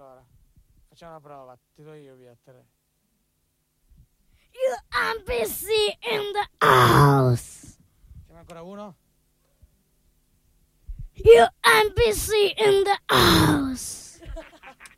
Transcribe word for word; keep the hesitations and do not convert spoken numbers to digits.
Allora, facciamo una prova, ti do io via tre. You M P C in the house. Facciamo ancora uno? You M P C in the house.